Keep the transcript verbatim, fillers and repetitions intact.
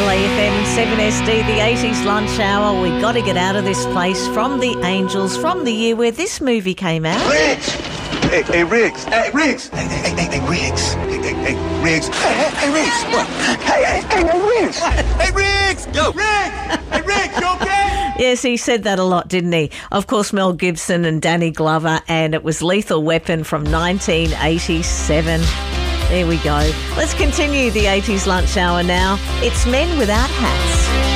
L A F M seven S D, the eighties lunch hour. We got to get out of this place. From the Angels, from the year where this movie came out. Riggs! Hey, hey, Riggs! Hey, Riggs! Hey, hey, hey, hey, Riggs! Hey, hey, hey, Riggs! Hey, hey, hey, Riggs! What? Hey, hey, hey, hey, Riggs! Hey, Riggs! Yo! Riggs! Hey, Riggs, you okay? Yes, he said that a lot, didn't he? Of course, Mel Gibson and Danny Glover, and it was Lethal Weapon from nineteen eighty-seven. There we go. Let's continue the eighties lunch hour now. It's Men Without Hats.